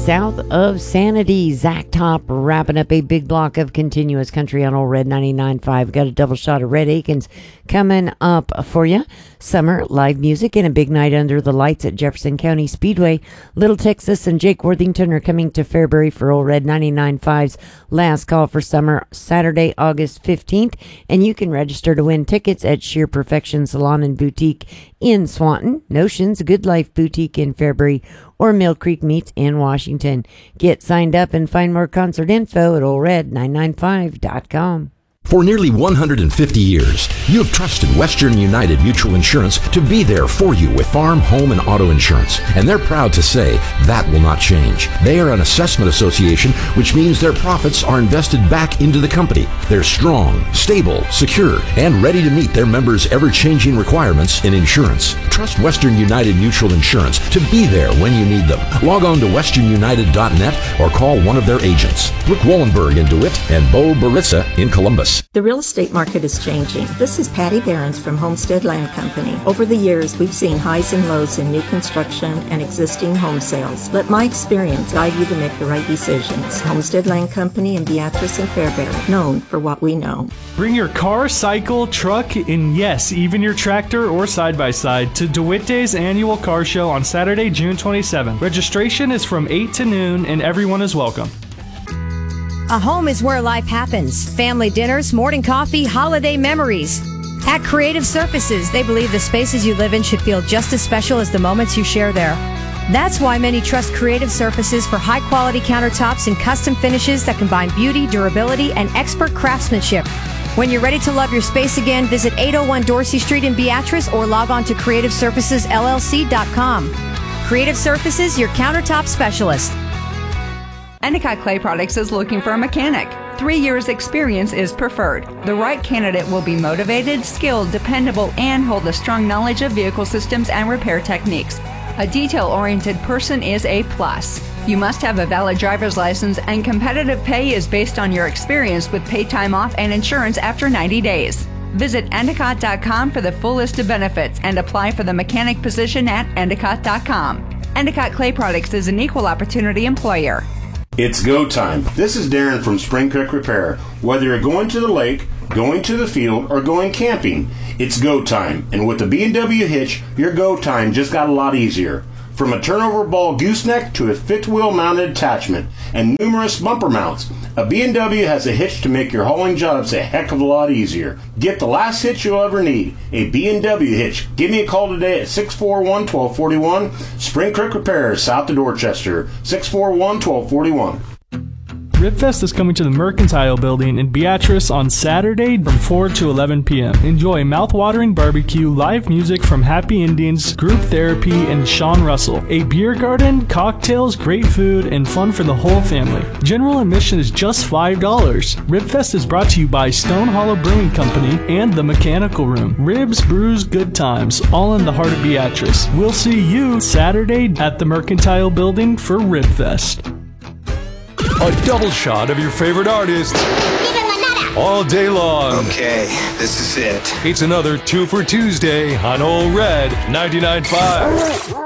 south of Sanity. Zach Top wrapping up a big block of continuous country on Old Red 99.5. Got a double shot of Red Akins coming up for you. Summer live music and a big night under the lights at Jefferson County Speedway. Little Texas and Jake Worthington are coming to Fairbury for Old Red 99.5's last call for summer, Saturday, August 15th. And you can register to win tickets at Sheer Perfection Salon and Boutique in Swanton, Notions Good Life Boutique in Fairbury, or Mill Creek Meats in Washington. Get signed up and find more concert info at oldred995.com. For nearly 150 years, you have trusted Western United Mutual Insurance to be there for you with farm, home, and auto insurance. And they're proud to say that will not change. They are an assessment association, which means their profits are invested back into the company. They're strong, stable, secure, and ready to meet their members' ever-changing requirements in insurance. Trust Western United Mutual Insurance to be there when you need them. Log on to westernunited.net or call one of their agents. Rick Wallenberg in DeWitt and Bo Baritza in Columbus. The real estate market is changing. This is Patty Behrens from Homestead Land Company. Over the years, we've seen highs and lows in new construction and existing home sales. Let my experience guide you to make the right decisions. Homestead Land Company in Beatrice and Fairbury, known for what we know. Bring your car, cycle, truck, and yes, even your tractor or side-by-side to DeWitt Day's annual car show on Saturday, June 27th. Registration is from 8 to noon and everyone is welcome. A home is where life happens. Family dinners, morning coffee, holiday memories. At Creative Surfaces, they believe the spaces you live in should feel just as special as the moments you share there. That's why many trust Creative Surfaces for high-quality countertops and custom finishes that combine beauty, durability, and expert craftsmanship. When you're ready to love your space again, visit 801 Dorsey Street in Beatrice or log on to CreativeSurfacesLLC.com. Creative Surfaces, your countertop specialist. Endicott Clay Products is looking for a mechanic. 3 years experience is preferred. The right candidate will be motivated, skilled, dependable, and hold a strong knowledge of vehicle systems and repair techniques. A detail-oriented person is a plus. You must have a valid driver's license, and competitive pay is based on your experience with paid time off and insurance after 90 days. Visit Endicott.com for the full list of benefits and apply for the mechanic position at Endicott.com. Endicott Clay Products is an equal opportunity employer. It's go time. This is Darren from Spring Creek Repair. Whether you're going to the lake, going to the field, or going camping, it's go time. And with the B&W hitch, your go time just got a lot easier. From a turnover ball gooseneck to a fifth wheel mounted attachment and numerous bumper mounts, a B&W has a hitch to make your hauling jobs a heck of a lot easier. Get the last hitch you'll ever need, a B&W hitch. Give me a call today at 641-1241. Spring Creek Repair, south of Dorchester, 641-1241. Ribfest is coming to the Mercantile Building in Beatrice on Saturday from 4 to 11 p.m. Enjoy mouth-watering barbecue, live music from Happy Indians, group therapy, and Sean Russell. A beer garden, cocktails, great food, and fun for the whole family. General admission is just $5. Ribfest is brought to you by Stone Hollow Brewing Company and The Mechanical Room. Ribs, brews, good times, all in the heart of Beatrice. We'll see you Saturday at the Mercantile Building for Ribfest. A double shot of your favorite artist all day long. Okay, this is it. It's another 2 for Tuesday on Old Red 99.5.